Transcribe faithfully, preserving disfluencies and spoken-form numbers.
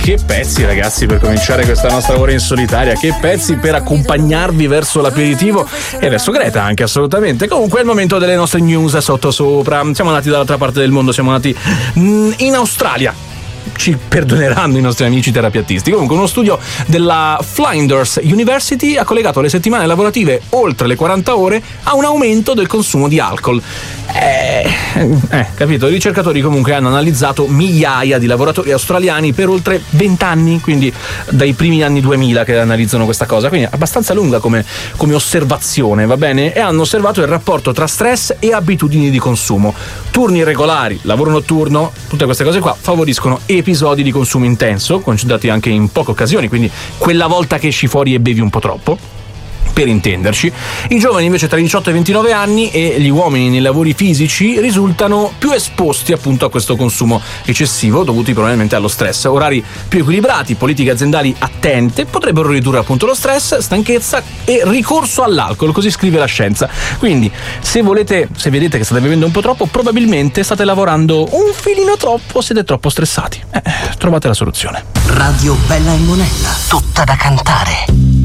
Che pezzi, ragazzi, per cominciare questa nostra ora in solitaria, che pezzi per accompagnarvi verso l'aperitivo e verso Greta anche, assolutamente. Comunque è il momento delle nostre news sotto sopra. Siamo andati dall'altra parte del mondo, siamo andati in Australia. Ci perdoneranno i nostri amici terapiattisti. Comunque uno studio della Flinders University ha collegato le settimane lavorative oltre le quaranta ore a un aumento del consumo di alcol. Eh, eh, capito? I ricercatori comunque hanno analizzato migliaia di lavoratori australiani per oltre venti anni, quindi dai primi anni duemila che analizzano questa cosa, quindi abbastanza lunga come, come osservazione, va bene? E hanno osservato il rapporto tra stress e abitudini di consumo. Turni irregolari, lavoro notturno, tutte queste cose qua favoriscono episodi di consumo intenso, concedati anche in poche occasioni, quindi quella volta che esci fuori e bevi un po' troppo, per intenderci. I giovani invece tra i diciotto e i ventinove anni e gli uomini nei lavori fisici risultano più esposti appunto a questo consumo eccessivo, dovuti probabilmente allo stress. Orari più equilibrati, politiche aziendali attente potrebbero ridurre appunto lo stress, stanchezza e ricorso all'alcol, così scrive la scienza. Quindi se volete, se vedete che state bevendo un po' troppo, probabilmente state lavorando un filino troppo, siete troppo stressati. Eh, trovate la soluzione. Radio Bella e Monella, tutta da cantare.